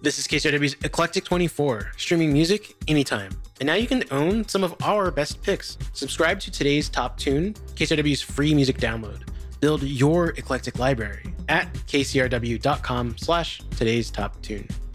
This is KCRW's Eclectic 24, streaming music anytime. And now you can own some of our best picks. Subscribe to Today's Top Tune, KCRW's free music download. Build your eclectic library at kcrw.com/today's top tune.